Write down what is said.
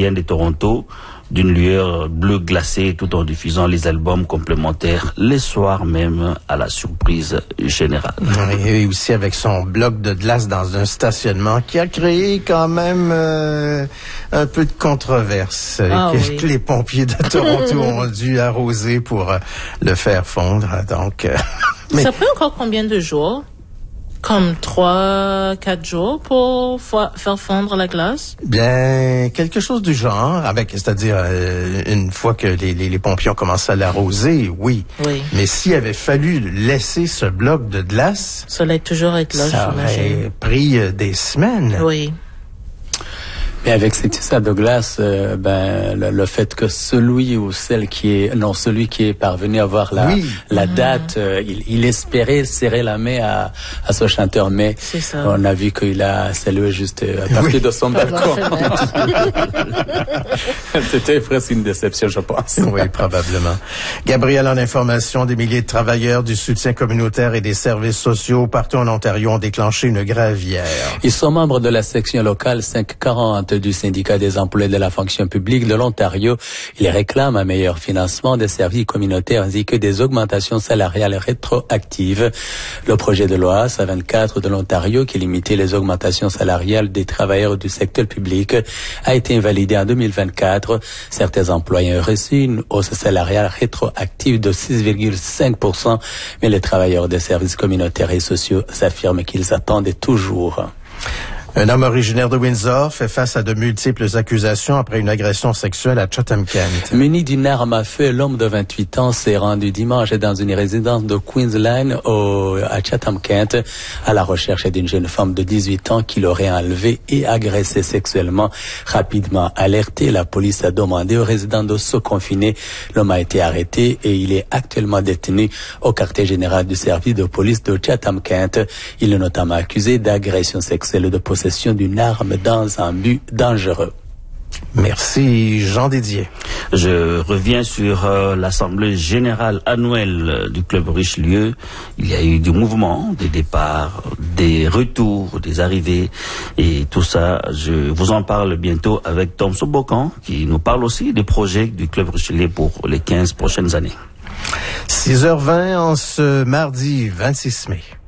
Canadienne de Toronto, d'une lueur bleue glacée, tout en diffusant les albums complémentaires les soirs même, à la surprise générale. Et aussi avec son bloc de glace dans un stationnement qui a créé quand même un peu de controverse. Que les pompiers de Toronto ont dû arroser pour le faire fondre. Donc, mais ça prend encore combien de jours? Comme 3-4 jours pour faire fondre la glace? Bien, quelque chose du genre, c'est-à-dire une fois que les pompiers ont commencé à l'arroser, oui. Mais s'il avait fallu laisser ce bloc de glace, ça allait toujours être là, ça aurait pris des semaines. Oui. Mais avec cette histoire de glace, le fait que celui qui est parvenu à voir la date, il espérait serrer la main à ce chanteur, mais on a vu qu'il a salué juste à partir de son balcon. C'était presque une déception, je pense. Oui, probablement. Gabriel, en information, des milliers de travailleurs du soutien communautaire et des services sociaux partout en Ontario ont déclenché une gravière. Ils sont membres de la section locale 540 du syndicat des employés de la fonction publique de l'Ontario. Ils réclament un meilleur financement des services communautaires ainsi que des augmentations salariales rétroactives. Le projet de loi A24 de l'Ontario qui limitait les augmentations salariales des travailleurs du secteur public a été invalidé en 2024. Certains employés ont reçu une hausse salariale rétroactive de 6,5%, mais les travailleurs des services communautaires et sociaux affirment qu'ils attendaient toujours. Un homme originaire de Windsor fait face à de multiples accusations après une agression sexuelle à Chatham-Kent. Muni d'une arme à feu, l'homme de 28 ans s'est rendu dimanche dans une résidence de Queensland à Chatham-Kent à la recherche d'une jeune femme de 18 ans qui l'aurait enlevée et agressée sexuellement. Rapidement alerté, la police a demandé aux résidents de se confiner. L'homme a été arrêté et il est actuellement détenu au quartier général du service de police de Chatham-Kent. Il est notamment accusé d'agression sexuelle et de possession d'une arme dans un but dangereux. Merci, Jean Didier. Je reviens sur l'Assemblée générale annuelle du Club Richelieu. Il y a eu du mouvement, des départs, des retours, des arrivées et tout ça. Je vous en parle bientôt avec Tom Sobokan qui nous parle aussi des projets du Club Richelieu pour les 15 prochaines années. 6h20 en ce mardi 26 mai.